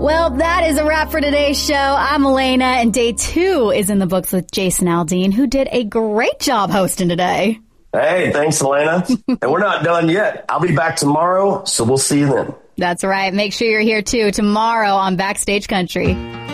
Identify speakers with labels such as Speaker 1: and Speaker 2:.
Speaker 1: Well, that is a wrap for today's show. I'm Elena, and day 2 is in the books with Jason Aldean, who did a great job hosting today.
Speaker 2: Hey, thanks, Elena. And we're not done yet. I'll be back tomorrow, so we'll see you then.
Speaker 1: That's right. Make sure you're here, too, tomorrow on Backstage Country.